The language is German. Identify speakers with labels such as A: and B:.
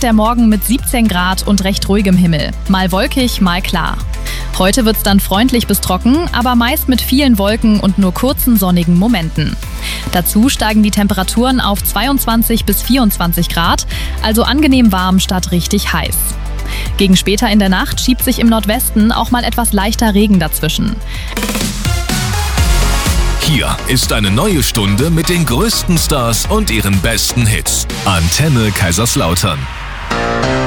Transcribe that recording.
A: der Morgen mit 17 Grad und recht ruhigem Himmel. Mal wolkig, mal klar. Heute wird's dann freundlich bis trocken, aber meist mit vielen Wolken und nur kurzen sonnigen Momenten. Dazu steigen die Temperaturen auf 22 bis 24 Grad, also angenehm warm statt richtig heiß. Gegen später in der Nacht schiebt sich im Nordwesten auch mal etwas leichter Regen dazwischen.
B: Hier ist eine neue Stunde mit den größten Stars und ihren besten Hits. Antenne Kaiserslautern.